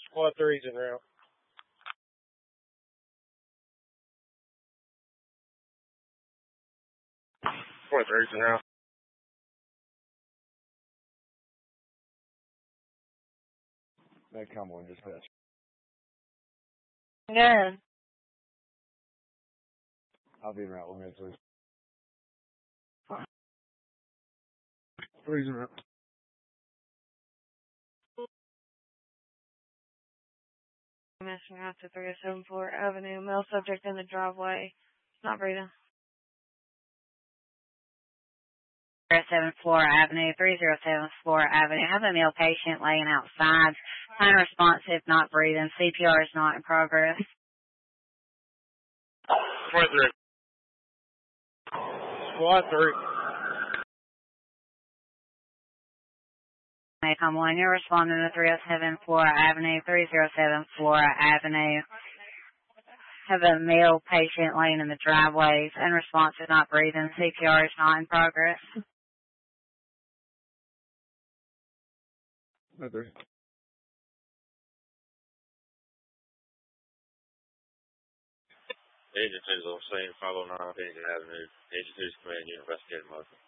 Squad 3's en route. Squad 3's en route. Medcom 1, dispatch. Good. I'll be en route. 1 minute, please. 3's en route. Missing out to 3074 Avenue. Male subject in the driveway. Not breathing. 3074 Avenue, 3074 Avenue. Have a male patient laying outside. Unresponsive, not breathing. CPR is not in progress. 23. Squad 3. Come on, you're responding to 3074 Avenue, 3074 Avenue. Have a male patient laying in the driveways. Unresponsive, not breathing. CPR is not in progress. 23. Agent 2's on scene, 509 Pennington Avenue. Agent 2's command unit investigating motion.